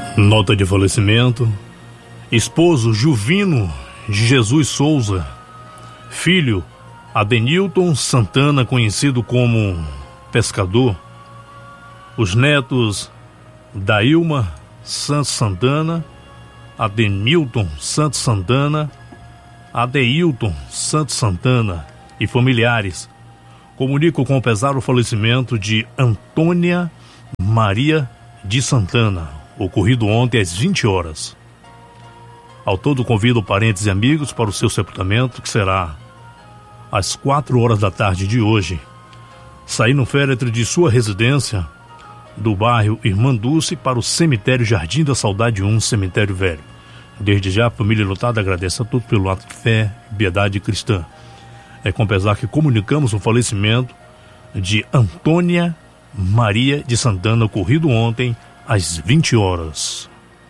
Nota de falecimento: esposo Juvino de Jesus Souza, filho Adenilton Santana, conhecido como Pescador, os netos Dailma Santos Santana, Adenilton Santos Santana, Adeilton Santos Santana e familiares. Comunico com pesar o falecimento de Antônia Maria de Santana, ocorrido ontem às 20 horas. Ao todo, convido parentes e amigos para o seu sepultamento, que será às 4 horas da tarde de hoje, saindo no féretro de sua residência do bairro Irmã Dulce para o cemitério Jardim da Saudade 1, cemitério velho. Desde já, a família lutada agradece a todos pelo ato de fé e piedade cristã. É com pesar que comunicamos o falecimento de Antônia Maria de Santana, ocorrido ontem às 20 horas.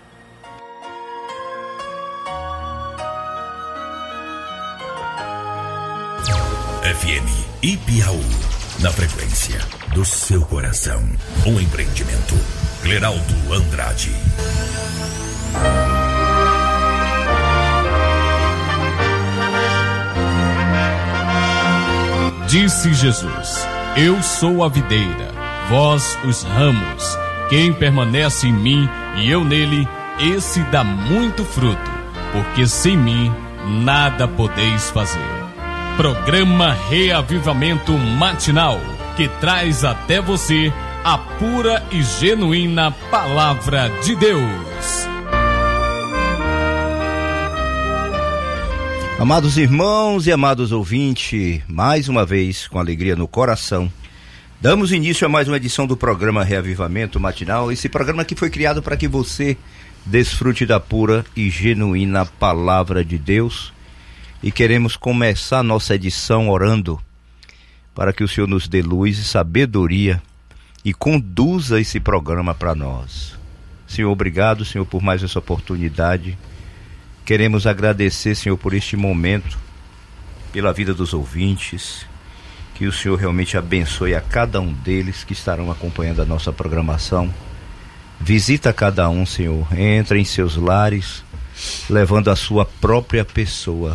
FM Ipiaú, na frequência do seu coração. Um empreendimento. Cleraldo Andrade. Disse Jesus: Eu sou a videira, vós os ramos. Quem permanece em mim e eu nele, esse dá muito fruto, porque sem mim nada podeis fazer. Programa Reavivamento Matinal, que traz até você a pura e genuína Palavra de Deus. Amados irmãos e amados ouvintes, mais uma vez, com alegria no coração, damos início a mais uma edição do programa Reavivamento Matinal. Esse programa que foi criado para que você desfrute da pura e genuína Palavra de Deus. E queremos começar nossa edição orando para que o Senhor nos dê luz e sabedoria e conduza esse programa para nós. Senhor, obrigado, Senhor, por mais essa oportunidade. Queremos agradecer, Senhor, por este momento, pela vida dos ouvintes. Que o Senhor realmente abençoe a cada um deles que estarão acompanhando a nossa programação. Visita cada um, Senhor. Entra em seus lares, levando a sua própria pessoa,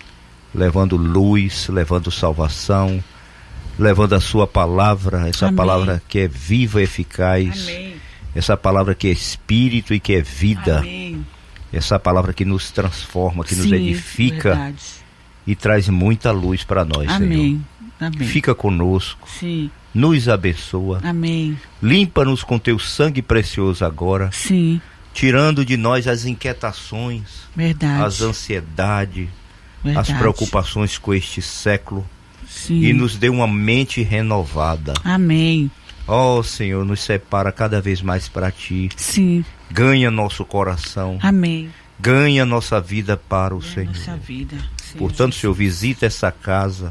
levando luz, levando salvação, levando a sua palavra, essa Amém. Palavra que é viva e eficaz. Amém. Essa palavra que é espírito e que é vida. Amém. Essa palavra que nos transforma, que nos edifica, verdade. E traz muita luz para nós, Amém. Senhor. Amém. Fica conosco. Sim. Nos abençoa. Amém. Limpa-nos com teu sangue precioso agora. Sim. Tirando de nós as inquietações, verdade. As ansiedades, verdade. As preocupações com este século. Sim. E nos dê uma mente renovada. Amém. Ó Senhor, nos separa cada vez mais para Ti. Sim. Ganha nosso coração. Amém. Ganha nossa vida para o Senhor. Nossa vida. Sim, portanto, Jesus. Senhor, visita essa casa,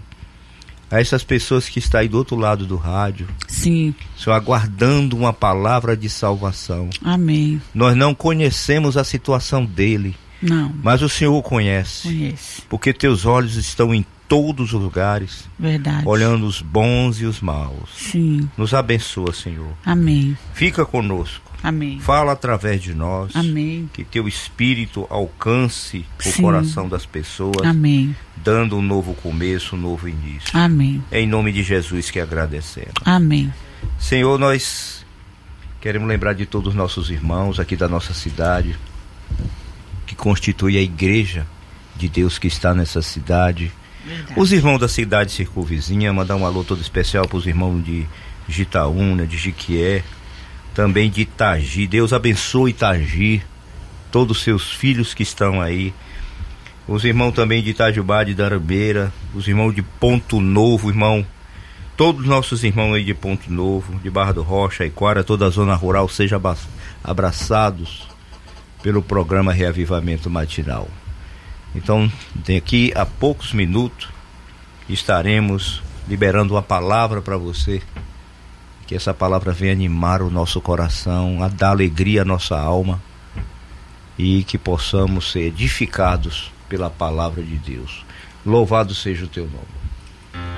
a essas pessoas que estão aí do outro lado do rádio. Sim. Senhor, aguardando uma palavra de salvação. Amém. Nós não conhecemos a situação dele. Não. Mas o Senhor o conhece. Conhece. Porque teus olhos estão em todos os lugares. Verdade. Olhando os bons e os maus. Sim. Nos abençoa, Senhor. Amém. Fica conosco. Amém. Fala através de nós. Amém. Que teu Espírito alcance o coração das pessoas. Amém. Dando um novo começo, um novo início. Amém. É em nome de Jesus que agradecemos. Amém. Senhor, nós queremos lembrar de todos os nossos irmãos aqui da nossa cidade, que constitui a igreja de Deus que está nessa cidade. Verdade. Os irmãos da cidade circunvizinha, mandar um alô todo especial para os irmãos de Jitaúna, de Jiquié, também de Itagi. Deus abençoe Itagi, todos os seus filhos que estão aí. Os irmãos também de Itajubá, de Darambeira, os irmãos de Ponto Novo, irmão. Todos os nossos irmãos aí de Ponto Novo, de Barra do Rocha, Iquara, toda a zona rural, sejam abraçados pelo programa Reavivamento Matinal. Então, daqui a poucos minutos, estaremos liberando uma palavra para você. Que essa palavra venha animar o nosso coração, a dar alegria à nossa alma. E que possamos ser edificados pela palavra de Deus. Louvado seja o teu nome.